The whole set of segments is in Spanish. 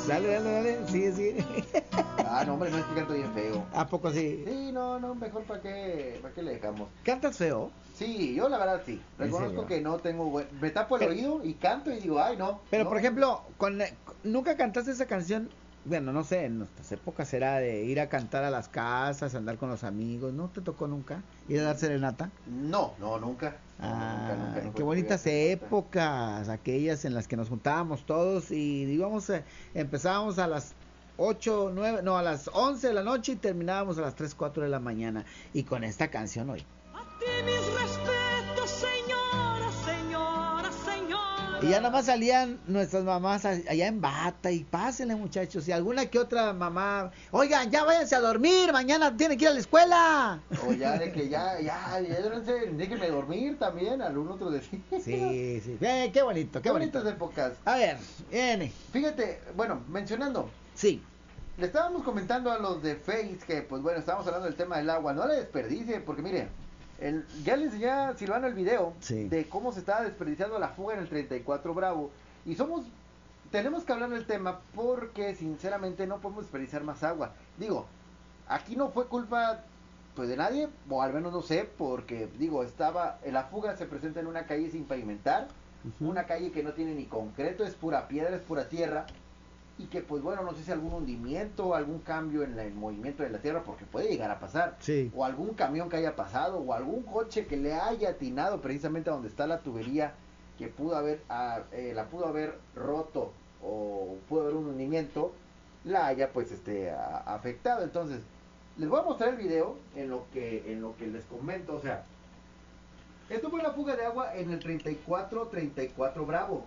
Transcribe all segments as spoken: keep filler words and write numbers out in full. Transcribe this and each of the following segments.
Dale, dale, dale, sigue, sigue. Ah, no, hombre, no es que canto bien feo. ¿A poco sí? Sí, no, no, mejor para qué, para qué le dejamos. ¿Cantas feo? Sí, yo la verdad sí. ¿En Reconozco serio? que no tengo buen... Me tapo el Pero- oído y canto y digo, ay, no. Pero, no. por ejemplo, con, ¿nunca cantaste esa canción? Bueno, no sé, en nuestras épocas era de ir a cantar a las casas, andar con los amigos. ¿No te tocó nunca ir a dar serenata? No, no, nunca. No, no, nunca, nunca. Ah, no fue qué que bonitas tuviera serenata. épocas, aquellas en las que nos juntábamos todos y íbamos, eh, empezábamos a las ocho, nueve, no, a las once de la noche y terminábamos a las tres, cuatro de la mañana. Y con esta canción hoy. A ti mis respetos, señora, señora, señora. Y ya nada más salían nuestras mamás a- allá en bata y pásenle muchachos. Y alguna que otra mamá, oigan, ya váyanse a dormir, mañana tienen que ir a la escuela. O ya de que ya, ya, ya, no sé, déjenme dormir también, algún otro decir. Sí, sí, eh, qué bonito, qué bonito. bonitas épocas. A ver, viene. Fíjate, bueno, mencionando, Sí, le estábamos comentando a los de Face que, pues bueno, estábamos hablando del tema del agua. No le desperdicie, porque miren, el, ya les enseñé a Silvano el video Sí. de cómo se estaba desperdiciando la fuga en el treinta y cuatro Bravo. Y somos, tenemos que hablar del tema porque sinceramente no podemos desperdiciar más agua. Digo, aquí no fue culpa pues de nadie, o al menos no sé, porque digo, estaba, la fuga se presenta en una calle sin pavimentar, Ujú. una calle que no tiene ni concreto, es pura piedra, es pura tierra. Y que pues bueno, no sé si algún hundimiento, algún cambio en la- el movimiento de la tierra, porque puede llegar a pasar. Sí. O algún camión que haya pasado, o algún coche que le haya atinado precisamente a donde está la tubería, que pudo haber, ah, eh, la pudo haber roto, o pudo haber un hundimiento, la haya pues este a- afectado. Entonces, les voy a mostrar el video en lo que, en lo que les comento, o sea, esto fue la fuga de agua en el treinta y cuatro treinta y cuatro Bravo.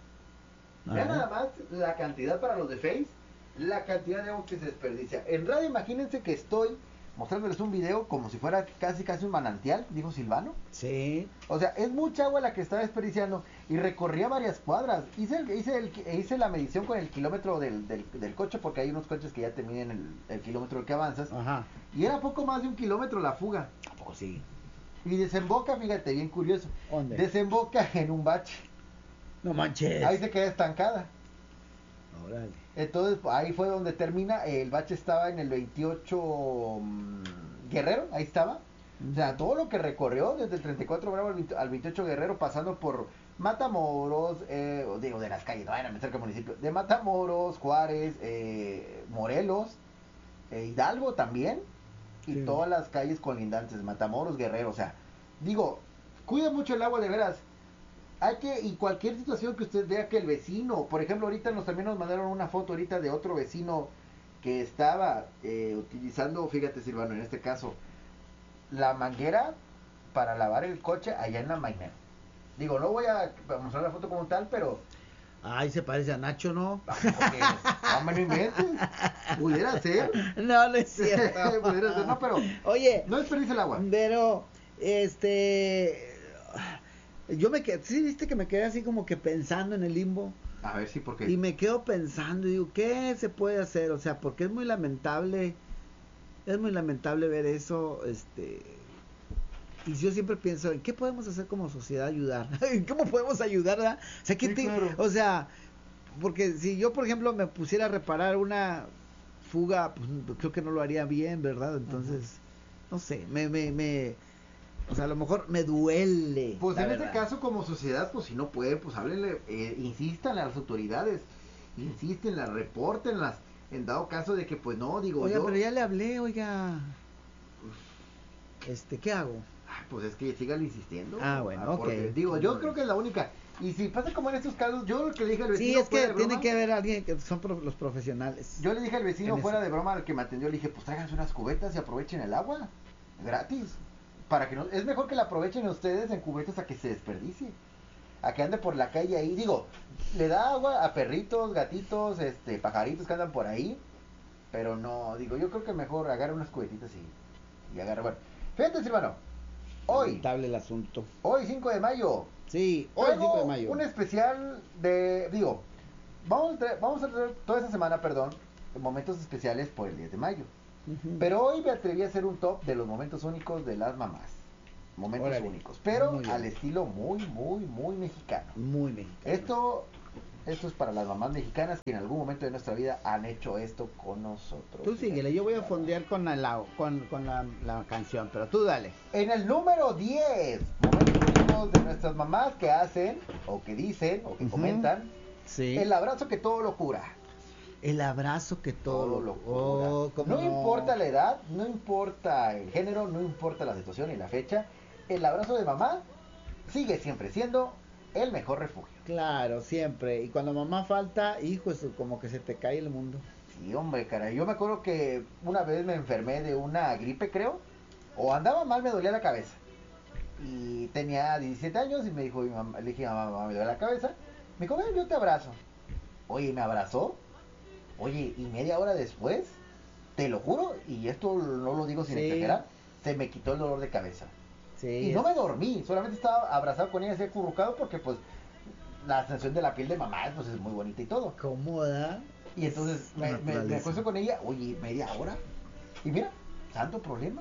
A Vean ver. nada más la cantidad para los de Face, la cantidad de agua que se desperdicia. En radio imagínense que estoy mostrándoles un video como si fuera casi casi un manantial, dijo Silvano. Sí. O sea, es mucha agua la que está desperdiciando y recorría varias cuadras. Hice, el- hice, el- hice la medición con el kilómetro del, del, del coche, porque hay unos coches que ya te miden el, el kilómetro que avanzas. Ajá. Y era poco más de un kilómetro la fuga. ¿A poco sí? Y desemboca, fíjate, bien curioso. ¿Dónde? Desemboca en un bache. No manches. Ahí se queda estancada. Órale. Entonces ahí fue donde termina. El bache estaba en el veintiocho mm, Guerrero, ahí estaba. O sea, todo lo que recorrió desde el treinta y cuatro Bravo al, veinte al veintiocho Guerrero, pasando por Matamoros, eh, o digo, de las calles, no vayan a meter que municipio, de Matamoros, Juárez, eh, Morelos, eh, Hidalgo también, y Sí. todas las calles colindantes, Matamoros, Guerrero, o sea, digo, cuida mucho el agua de veras. Hay que, y cualquier situación que usted vea que el vecino, por ejemplo, ahorita nos también nos mandaron una foto ahorita de otro vecino que estaba eh, utilizando, fíjate Silvano, en este caso, la manguera para lavar el coche allá en la mañana. Digo, no voy a mostrar la foto como tal, pero Ay, se parece a Nacho, ¿no? porque, no me lo inventes, pudiera ser, No, no es cierto. pudiera ser, no, pero Oye, no desperdicie el agua. pero, este... Yo me quedé, sí, viste que me quedé así como que pensando en el limbo. A ver si, porque Y me quedo pensando, y digo, ¿qué se puede hacer? O sea, porque es muy lamentable, es muy lamentable ver eso, este... Y yo siempre pienso, ¿en qué podemos hacer como sociedad ayudar? ¿Cómo podemos ayudar? ¿Verdad? O sea, ¿qué Sí, te- claro. o sea, porque si yo, por ejemplo, me pusiera a reparar una fuga, pues creo que no lo haría bien, ¿verdad? Entonces, no sé, me, me, me, o sea, a lo mejor me duele. Pues la en este verdad. caso, como sociedad, pues si no pueden, pues háblenle, eh, insistan a las autoridades, insístenlas, repórtenlas, en dado caso de que, pues no, digo Oiga, yo, pero ya le hablé, oiga. Este, ¿qué hago? ay, pues es que sigan insistiendo. Ah, bueno, porque, ok. digo, yo creo que es la única. Y si pasa como en estos casos, yo lo que le dije al vecino Sí, es fuera que de tiene broma, que haber alguien que son pro- los profesionales. yo le dije al vecino en fuera eso. de broma al que me atendió, le dije, pues tráiganse unas cubetas y aprovechen el agua, gratis. Para que no, es mejor que la aprovechen ustedes en cubetas a que se desperdicie. A que ande por la calle ahí, digo, le da agua a perritos, gatitos, este, pajaritos que andan por ahí, pero no, digo, yo creo que mejor agarre unas cubetitas y, y agarre, bueno. Fíjate, Silvano, hoy, Lamentable el asunto. hoy cinco de mayo, Sí, hoy traigo cinco de mayo. un especial de, digo, vamos a traer, vamos a traer toda esta semana, perdón, momentos especiales por el diez de mayo. Ujú. Pero hoy me atreví a hacer un top de los momentos únicos de las mamás. Momentos Órale. únicos, pero Muy bien. al estilo muy, muy, muy mexicano. Muy mexicano. Esto Esto es para las mamás mexicanas que en algún momento de nuestra vida han hecho esto con nosotros. Tú síguele, yo voy a fondear con la, con, con la, la canción, pero tú dale. En el número diez, momentos íntimos de nuestras mamás que hacen, o que dicen, o que Ujú. comentan, Sí. el abrazo que todo lo cura. El abrazo que todo, Todo lo cura. Oh, ¿cómo no, importa la edad, no importa el género, no importa la situación y la fecha, el abrazo de mamá sigue siempre siendo el mejor refugio. Claro, siempre. Y cuando mamá falta, hijo, eso como que se te cae el mundo. Sí, hombre, caray. Yo me acuerdo que una vez me enfermé de una gripe, creo, o andaba mal, me dolía la cabeza. Y tenía diecisiete años y me dijo mi mamá, le dije a mamá, mamá, me duele la cabeza. Me dijo, ven, yo te abrazo. Oye, me abrazó. Oye, y media hora después, te lo juro, y esto no lo digo sin Sí. exagerar, se me quitó el dolor de cabeza. Sí. Y no me dormí, solamente estaba abrazado con ella, así acurrucado, porque pues la sensación de la piel de mamá pues es muy bonita y todo. Cómoda. Y entonces me, me, me Naturaleza. acuesto con ella, oye, media hora. Y mira, santo problema.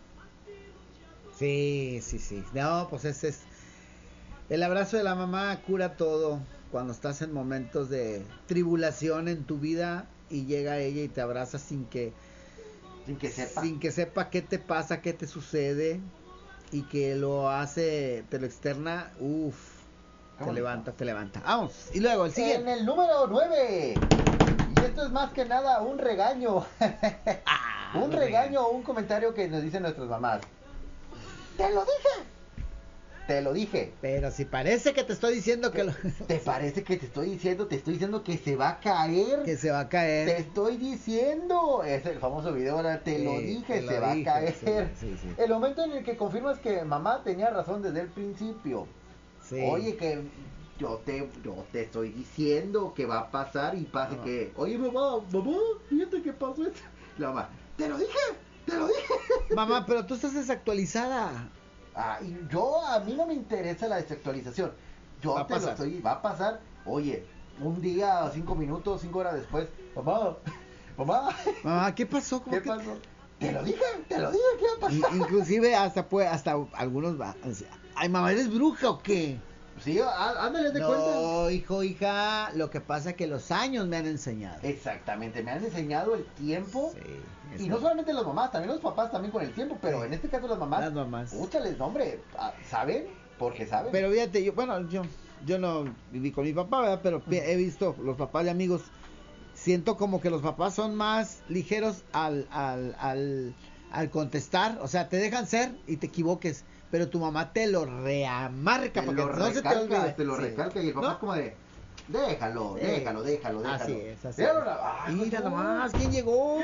Sí, sí, sí. No, pues ese es... El abrazo de la mamá cura todo. Cuando estás en momentos de tribulación en tu vida y llega ella y te abraza sin que... Sin que sepa. Sin que sepa qué te pasa, qué te sucede. Y que lo hace, te lo externa, uff. Qué Te bonito. levanta, te levanta. Vamos. Y luego el En siguiente. el número nueve. Y esto es más que nada un regaño. Ah, un regaño o un comentario que nos dicen nuestras mamás. Te lo dije. Te lo dije. Pero si parece que te estoy diciendo que, lo- ¿Te parece que te estoy diciendo? Te estoy diciendo que se va a caer. que se va a Te caer. estoy diciendo. Es el famoso video, ahora te Sí, lo dije, te lo se va dije, a caer. sí, sí, sí. El momento en el que confirmas que mamá tenía razón desde el principio. Sí. Oye, que yo te, yo te estoy diciendo que va a pasar y pase No. que, oye mamá, mamá, fíjate que pasó esto. La mamá, te lo dije, te lo dije. Mamá, pero tú estás desactualizada. Ah, y yo, a mí no me interesa la desactualización. Yo Va a te lo pasar. estoy, va a pasar. Oye, un día, cinco minutos, cinco horas después, mamá, mamá, Mamá, ¿qué pasó? ¿Cómo ¿qué que- pasó? Te lo dije, te lo dije, ¿qué va a In- pasar? Inclusive hasta puede, hasta algunos va. Ay, mamá, ¿eres bruja o qué? Sí, á- ándale de cuenta. No, hijo, hija, lo que pasa es que los años me han enseñado. Exactamente, me han enseñado el tiempo. Sí, Y eso. no solamente las mamás, también los papás también con el tiempo, pero Sí. en este caso las mamás, Las mamás. úchales nombre, ah, ¿saben? Porque saben. Pero fíjate, yo, bueno, yo, yo no viví con mi papá, ¿verdad? Pero pi- he visto los papás de amigos. Siento como que los papás son más ligeros al, al, al, al contestar. O sea, te dejan ser y te equivoques. Pero tu mamá te lo reamarca te porque lo no se te recalca, olvide. te lo Sí. recalca y el papá ¿No? es como de, déjalo, Sí. déjalo, déjalo, déjalo. Así es, así Déjalo, es. ay, Mira no. nomás, ¿quién llegó?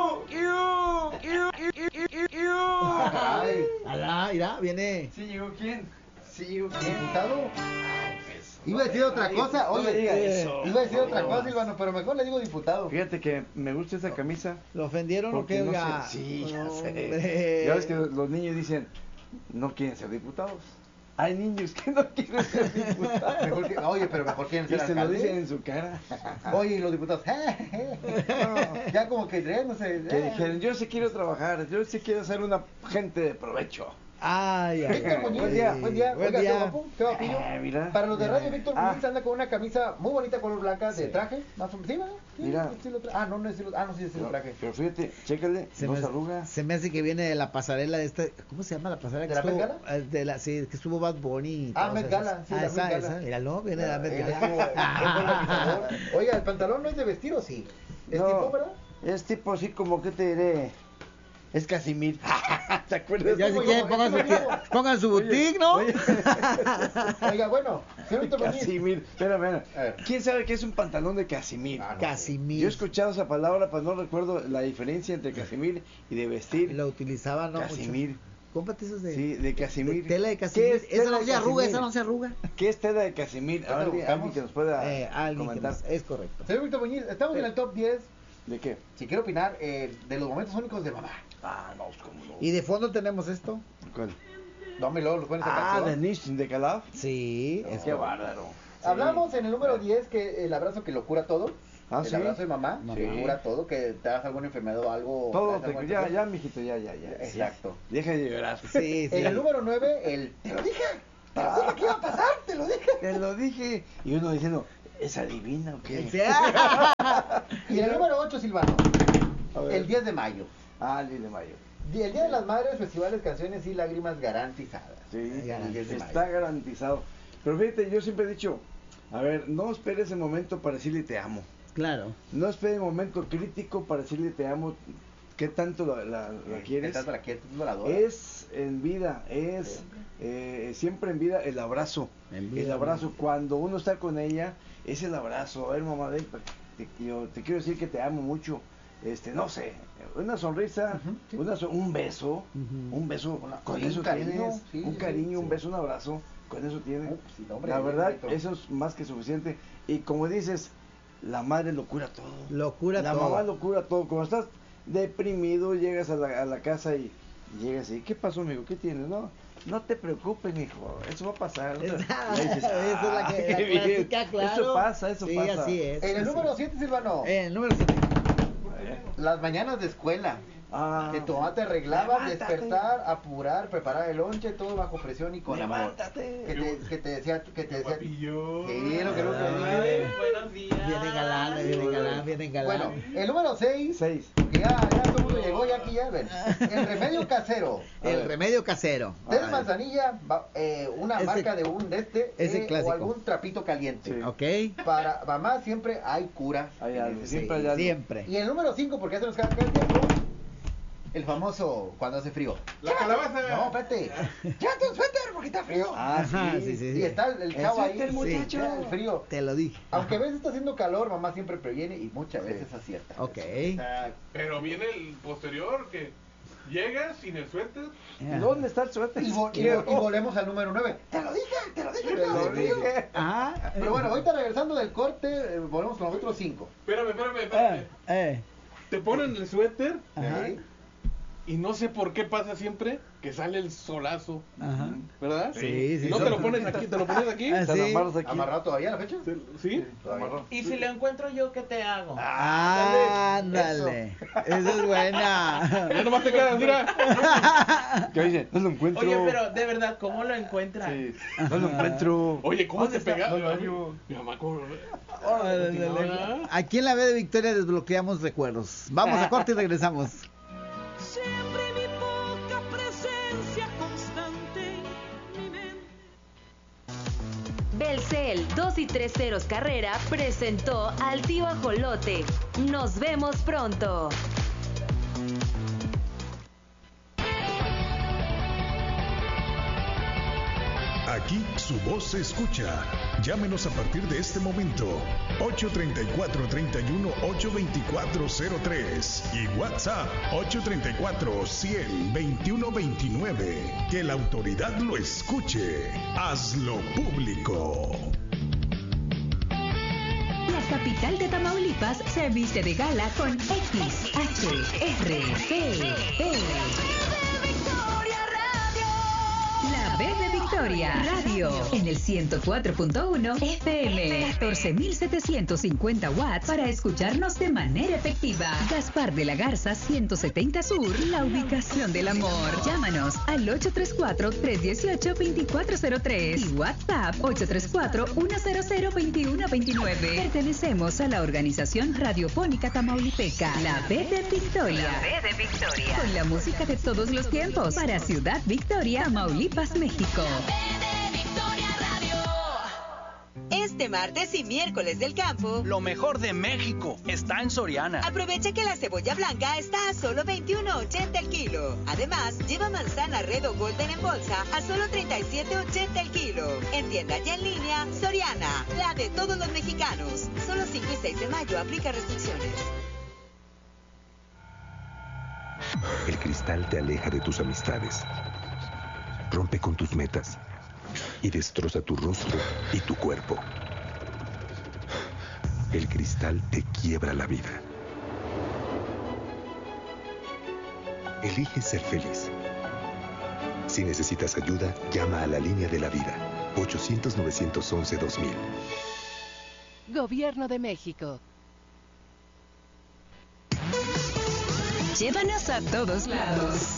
Ay, Alá, mira, viene. ¿Sí llegó quién? ¿Sí llegó quién? diputado. Iba a decir otra cosa, no me oye, diga eh, eso, iba a decir por otra favor. cosa, Silvano, pero mejor le digo diputado. Fíjate que me gusta esa camisa. ¿Lo ofendieron o Porque qué? no Oiga? sé- sí, ya No, sé. hombre. Ya ves que los niños dicen, no quieren ser diputados. Hay niños que no quieren ser diputados. Mejor que- oye, pero mejor quieren Y ser se lo alcaldes. dicen en su cara. Oye, y los diputados, no, ya como que no sé. Que dijeron, yo sí quiero trabajar, yo sí quiero ser una gente de provecho. Ay, ay, Víctor ay. Muñiz, buen día, buen día. Buen Oiga, día. qué guapo, qué guapillo. Eh, mira. Para los de radio, Víctor Ah. Muñiz anda con una camisa muy bonita, color blanca, de Sí. traje. Más o menos. Sí, ¿verdad? Sí, Mira. estilo tra- Ah, no, no es estilo. Ah, no, sí es estilo No, traje. pero fíjate, chécale, Se no me, se arruga. se me hace que viene de la pasarela de esta. ¿Cómo se llama la pasarela? ¿De que la estuvo, Met Gala? eh, de la, sí, que estuvo Bad Bunny. y Ah, todas Met esas. Gala, sí, Ah, la esa, Met Gala. esa. Míralo, viene de la Met Eh, Gala. estuvo- estuvo buen organizador. Oiga, el pantalón no es de vestir, ¿o sí? ¿Es No, tipo, verdad? es tipo así como que te diré. Es Casimir. ¿Te acuerdas? Ya si como quieren, yo, pongan su, es como yo. pongan su boutique, ¿no? Oye, Oiga, bueno, señor Víctor Muñiz. Casimir. Espera, espera. A ver. ¿Quién sabe qué es un pantalón de Casimir? Ah, no. Casimir. Yo he escuchado esa palabra, pero no recuerdo la diferencia entre Casimir y de vestir. Lo utilizaba, ¿no? Casimir. Mucho. Cómprate esos de, Sí, de Casimir. de tela de ¿Qué Casimir. es Esa tela no de se arruga, Casimir? esa no se arruga. ¿Qué es tela de Casimir? A Ya ver, lo alguien buscamos. que nos pueda Eh, alguien que comentar. nos- es correcto. Señor Víctor Muñiz, estamos en el top diez. ¿De qué? Si quiero opinar, eh, de los momentos únicos de mamá. Ah, no, cómo no. Y de fondo tenemos esto. ¿Cuál? No me lo, lo pones esa Ah, de canción. Nish de Calaf. Sí, es Qué correcto. bárbaro. Sí. Hablamos en el número diez que el abrazo que lo cura todo. Ah, el ¿sí? abrazo de mamá, Sí. que cura todo, que te das alguna enfermedad o algo. Todo, te das te- alguna ya, ya, infección. mijito, ya, ya, ya. Exacto. Sí. Deja de llorar. Sí, sí. En el número nueve, el. Te lo dije, te lo dije que iba a pasar, te lo dije. Te lo dije. Y uno diciendo, ¿Es adivina o qué? Sí. Y el número ocho, Silvano, A ver. el diez de mayo. Ah, el diez de mayo. Di- El Día de las Madres, festivales, canciones y lágrimas garantizadas. Sí, El diez de está mayo. garantizado. Pero fíjate, yo siempre he dicho, a ver, no esperes el momento para decirle te amo. Claro. No esperes el momento crítico para decirle te amo. ¿Qué tanto la, la- la ¿Qué quieres? tanto la quieres? ¿Qué tanto la adoras? Es en vida, es eh, siempre en vida el abrazo. En vida, el abrazo, cuando uno está con ella, es el abrazo. A ver, mamá, ven, te, yo te quiero decir que te amo mucho. Este, no sé, una sonrisa, Ujú, sí. una so- un beso, Ujú. un beso, Una- con sí, eso un cariño, tienes, sí, un sí, cariño, sí. un beso, un abrazo, con eso tienes. Uh, sí, hombre, la bien verdad, bonito. eso es más que suficiente. Y como dices, la madre lo cura todo. Lo cura la todo. mamá lo cura todo. Cuando estás deprimido, llegas a la, a la casa y llegas y, ¿qué pasó, amigo? ¿Qué tienes? No, no te preocupes, mijo, eso va a pasar. Esa, Y dices, esa es la, "Ah, que, la qué bien". clásica, claro. Eso pasa, eso sí, pasa. así es. En el sí. número siete, Silvano, En el número siete. las mañanas de escuela. Ah, Que tu mamá te arreglaba, levántate. despertar, apurar, preparar el lonche, todo bajo presión y con amor. Levántate. Que te, que te decía, que te decía. Guapillo. Sí, lo que no te Ay, dije. Buenos días. Viene galán, viene galán, viene galán. Bueno, el número seis, Seis. que ya, ya todo el mundo llegó, ya aquí ya ven. El remedio casero. A el ver, remedio casero. Del Ay. manzanilla, va- eh, una Ese- marca de un de este ese eh, clásico. o algún trapito caliente. Sí. Ok. Para mamá siempre hay cura. Hay algo, Sí, siempre hay algo. siempre. Y el número cinco, porque ya se nos queda el tiempo, el famoso cuando hace frío. La calabaza. No, espérate. Llévate un suéter porque está frío. Ah, Ajá, sí. sí, sí, Y sí. está el, el El chavo ahí. suéter, muchacho. sí, el frío. Te lo dije. Aunque a veces está haciendo calor, mamá siempre previene y muchas Sí. veces acierta. Ok. Pero viene el posterior que llega sin el suéter. ¿Dónde está el suéter? Y, vo- y vo- y volvemos al número nueve. Te lo dije, te lo dije. Te lo dije. Ajá. Pero bueno, ahorita regresando del corte, eh, volvemos con los otros cinco. Espérame, espérame, espérame. Eh, eh. Te ponen el suéter Ajá. ¿Sí? y no sé por qué pasa siempre que sale el solazo. Ajá. ¿Verdad? Sí, sí, ¿No sí. te lo pones aquí? ¿Te lo pones aquí? Ah, ¿Te lo sí. amarras aquí? ¿Amarrado todavía la fecha? ¿Sí? Todavía. Y si lo encuentro yo, ¿qué te hago? Ah, ándale. Esa es buena. Ya nomás te quedas, mira. ¿Qué dice? No lo encuentro. Oye, pero de verdad, ¿cómo lo encuentras? Sí, no lo encuentro. Oye, ¿cómo ¿Dónde te está? pegas? No lo hallo. Mi mamá, ¿cómo? Ándale. Aquí en la B de Victoria desbloqueamos recuerdos. Vamos a corte y regresamos. Siempre mi poca presencia constante en mi mente. Belcel dos y tres ceros Carrera presentó al tío Ajolote. Nos vemos pronto. Aquí su voz se escucha. Llámenos a partir de este momento. ocho treinta y cuatro, treinta y uno, ocho veinticuatro cero tres y WhatsApp ocho treinta y cuatro, cien, veintiuno veintinueve. Que la autoridad lo escuche. Hazlo público. La capital de Tamaulipas se viste de gala con X, H, R, P, P. La B de Victoria Radio en el ciento cuatro punto uno F M, catorce mil setecientos cincuenta watts para escucharnos de manera efectiva. Gaspar de la Garza ciento setenta Sur, la ubicación del amor. Llámanos al ocho tres cuatro, tres uno ocho, dos cuatro cero tres y WhatsApp ocho tres cuatro, uno cero cero, dos uno dos nueve. Pertenecemos a la organización radiofónica tamaulipeca, la B de Victoria. La B de Victoria. Con la música de todos los tiempos para Ciudad Victoria, Tamaulipas, México. Este martes y miércoles del campo, Lo mejor de México está en Soriana. aprovecha que la cebolla blanca está a solo veintiuno ochenta el kilo. Además, lleva manzana Red o Golden en bolsa a solo treinta y siete ochenta el kilo. En tienda y en línea, Soriana, la de todos los mexicanos. Solo cinco y seis de mayo, aplica restricciones. El cristal te aleja de tus amistades, rompe con tus metas y destroza tu rostro y tu cuerpo. El cristal te quiebra la vida. Elige ser feliz. Si necesitas ayuda, llama a la línea de la vida, ochocientos, novecientos once, dos mil. Gobierno de México. Llévanos a todos lados.